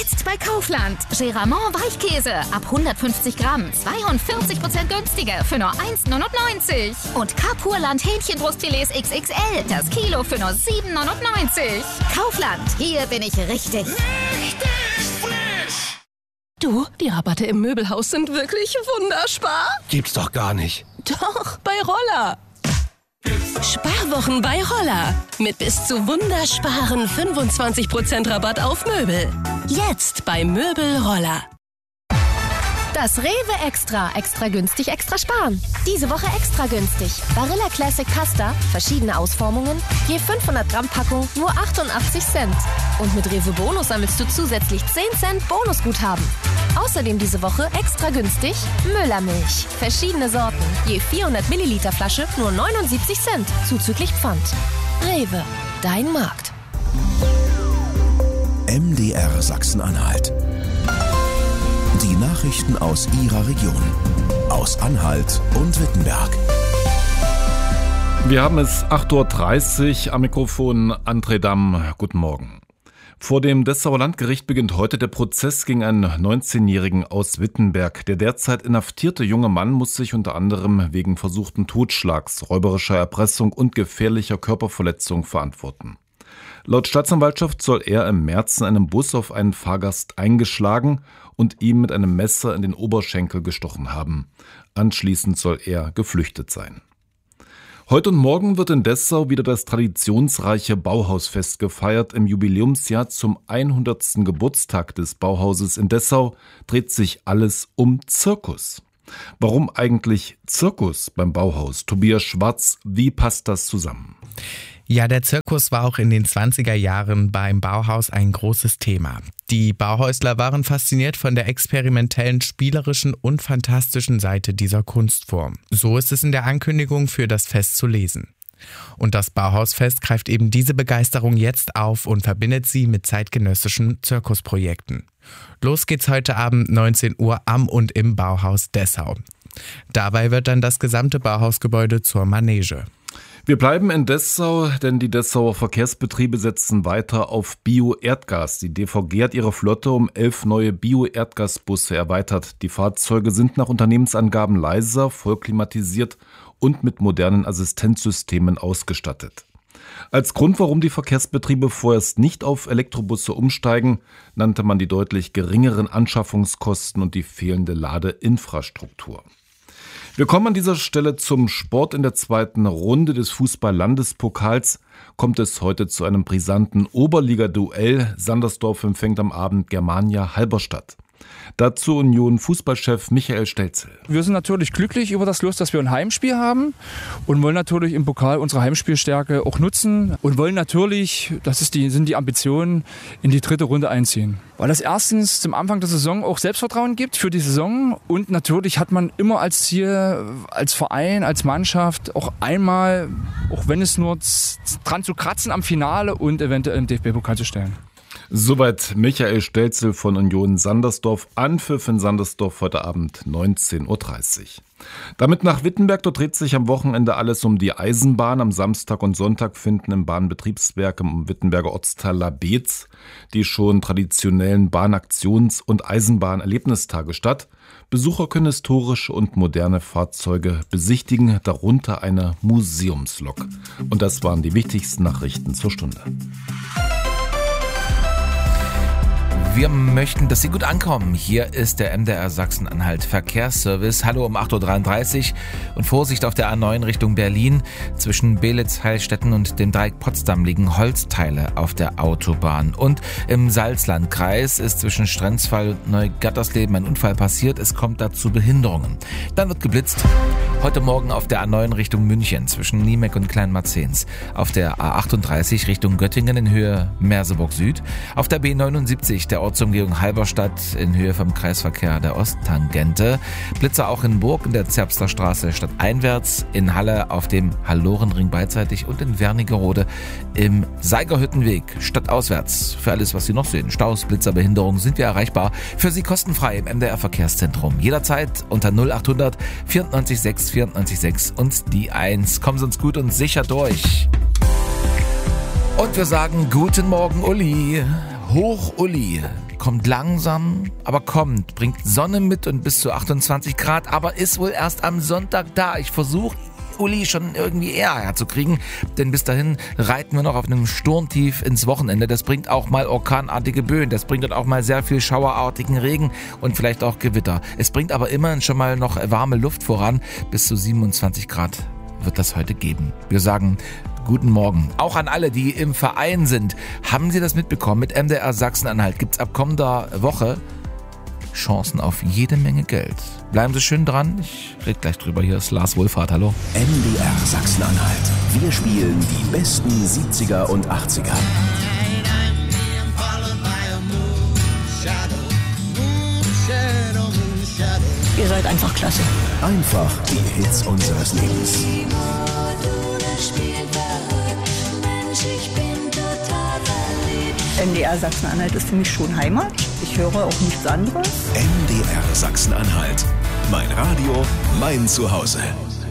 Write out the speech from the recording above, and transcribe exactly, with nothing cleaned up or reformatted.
Jetzt bei Kaufland. Geramont Weichkäse ab hundertfünfzig Gramm, zweiundvierzig Prozent günstiger für nur eins neunundneunzig. Und Kapurland Hähnchenbrustfilets X X L, das Kilo für nur sieben neunundneunzig. Kaufland, hier bin ich richtig. Richtig frisch! Du, die Rabatte im Möbelhaus sind wirklich wunderspar. Gibt's doch gar nicht. Doch, bei Roller. Sparwochen bei Roller. Mit bis zu wundersparen fünfundzwanzig Prozent Rabatt auf Möbel. Jetzt bei Möbel Roller. Das Rewe Extra. Extra günstig, extra sparen. Diese Woche extra günstig. Barilla Classic Pasta, verschiedene Ausformungen, je fünfhundert Gramm Packung, nur achtundachtzig Cent. Und mit Rewe Bonus sammelst du zusätzlich zehn Cent Bonusguthaben. Außerdem diese Woche extra günstig Müllermilch. Verschiedene Sorten, je vierhundert Milliliter Flasche, nur neunundsiebzig Cent, zuzüglich Pfand. Rewe, dein Markt. M D R Sachsen-Anhalt. Die Nachrichten aus Ihrer Region, aus Anhalt und Wittenberg. Wir haben es acht Uhr dreißig am Mikrofon, André Damm. Guten Morgen. Vor dem Dessauer Landgericht beginnt heute der Prozess gegen einen neunzehnjährigen aus Wittenberg. Der derzeit inhaftierte junge Mann muss sich unter anderem wegen versuchten Totschlags, räuberischer Erpressung und gefährlicher Körperverletzung verantworten. Laut Staatsanwaltschaft soll er im März in einem Bus auf einen Fahrgast eingeschlagen und ihm mit einem Messer in den Oberschenkel gestochen haben. Anschließend soll er geflüchtet sein. Heute und morgen wird in Dessau wieder das traditionsreiche Bauhausfest gefeiert. Im Jubiläumsjahr zum hundertsten Geburtstag des Bauhauses in Dessau dreht sich alles um Zirkus. Warum eigentlich Zirkus beim Bauhaus? Tobias Schwarz, wie passt das zusammen? Ja, der Zirkus war auch in den zwanziger Jahren beim Bauhaus ein großes Thema. Die Bauhäusler waren fasziniert von der experimentellen, spielerischen und fantastischen Seite dieser Kunstform. So ist es in der Ankündigung für das Fest zu lesen. Und das Bauhausfest greift eben diese Begeisterung jetzt auf und verbindet sie mit zeitgenössischen Zirkusprojekten. Los geht's heute Abend neunzehn Uhr am und im Bauhaus Dessau. Dabei wird dann das gesamte Bauhausgebäude zur Manege. Wir bleiben in Dessau, denn die Dessauer Verkehrsbetriebe setzen weiter auf Bio-Erdgas. Die D V G hat ihre Flotte um elf neue Bio-Erdgasbusse erweitert. Die Fahrzeuge sind nach Unternehmensangaben leiser, vollklimatisiert und mit modernen Assistenzsystemen ausgestattet. Als Grund, warum die Verkehrsbetriebe vorerst nicht auf Elektrobusse umsteigen, nannte man die deutlich geringeren Anschaffungskosten und die fehlende Ladeinfrastruktur. Wir kommen an dieser Stelle zum Sport. In der zweiten Runde des Fußball-Landespokals kommt es heute zu einem brisanten Oberliga-Duell. Sandersdorf empfängt am Abend Germania Halberstadt. Dazu Union-Fußballchef Michael Stelzel. Wir sind natürlich glücklich über das Los, dass wir ein Heimspiel haben und wollen natürlich im Pokal unsere Heimspielstärke auch nutzen und wollen natürlich, das ist die, sind die Ambitionen, in die dritte Runde einziehen. Weil das erstens zum Anfang der Saison auch Selbstvertrauen gibt für die Saison und natürlich hat man immer als Ziel, als Verein, als Mannschaft auch einmal, auch wenn es nur dran zu kratzen am Finale und eventuell im D F B-Pokal zu stellen. Soweit Michael Stelzel von Union Sandersdorf. Anpfiff in Sandersdorf heute Abend neunzehn Uhr dreißig. Damit nach Wittenberg. Dort dreht sich am Wochenende alles um die Eisenbahn. Am Samstag und Sonntag finden im Bahnbetriebswerk im Wittenberger Ortsteil Labetz die schon traditionellen Bahnaktions- und Eisenbahnerlebnistage statt. Besucher können historische und moderne Fahrzeuge besichtigen, darunter eine Museumslok. Und das waren die wichtigsten Nachrichten zur Stunde. Wir möchten, dass Sie gut ankommen. Hier ist der M D R Sachsen-Anhalt Verkehrsservice. Hallo um acht Uhr dreiunddreißig und Vorsicht auf der A neun Richtung Berlin. Zwischen Belitz-Heilstätten und dem Dreieck Potsdam liegen Holzteile auf der Autobahn. Und im Salzlandkreis ist zwischen Strenzfall und Neugattersleben ein Unfall passiert. Es kommt dazu Behinderungen. Dann wird geblitzt. Heute Morgen auf der A neun Richtung München zwischen Niemeck und Kleinmarzens. Auf der A achtunddreißig Richtung Göttingen in Höhe Merseburg Süd. Auf der B neunundsiebzig der Ortsumgehung Halberstadt in Höhe vom Kreisverkehr der Osttangente. Blitzer auch in Burg in der Zerbster Straße stadteinwärts, in Halle auf dem Hallorenring beidseitig und in Wernigerode im Seigerhüttenweg stadtauswärts. Für alles, was Sie noch sehen, Staus, Blitzer, Behinderungen, sind wir erreichbar. Für Sie kostenfrei im M D R Verkehrszentrum. Jederzeit unter null achthundert vierundneunzig sechs vierundneunzig sechs und die eins. Kommen Sie uns gut und sicher durch. Und wir sagen guten Morgen, Uli. Hoch Uli kommt langsam, aber kommt, bringt Sonne mit und bis zu achtundzwanzig Grad, aber ist wohl erst am Sonntag da. Ich versuche Uli schon irgendwie eher herzukriegen, denn bis dahin reiten wir noch auf einem Sturmtief ins Wochenende. Das bringt auch mal orkanartige Böen, das bringt dann auch mal sehr viel schauerartigen Regen und vielleicht auch Gewitter. Es bringt aber immerhin schon mal noch warme Luft voran. Bis zu siebenundzwanzig Grad wird das heute geben. Wir sagen guten Morgen. Auch an alle, die im Verein sind. Haben Sie das mitbekommen? Mit M D R Sachsen-Anhalt gibt es ab kommender Woche Chancen auf jede Menge Geld. Bleiben Sie schön dran. Ich rede gleich drüber. Hier ist Lars Wohlfahrt. Hallo. M D R Sachsen-Anhalt. Wir spielen die besten siebziger und achtziger. Ihr seid einfach klasse. Einfach die Hits unseres Lebens. M D R Sachsen-Anhalt ist für mich schon Heimat. Ich höre auch nichts anderes. M D R Sachsen-Anhalt. Mein Radio, mein Zuhause.